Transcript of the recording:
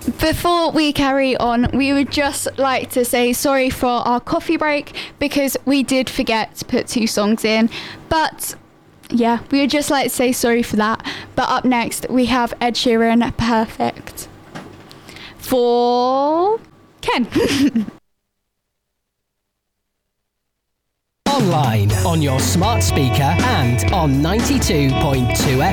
Before we carry on, we would just like to say sorry for our coffee break because we did forget to put 2 songs in. But yeah, we would just like to say sorry for that. But up next, we have Ed Sheeran, Perfect. For Ken. Online, on your smart speaker and on 92.2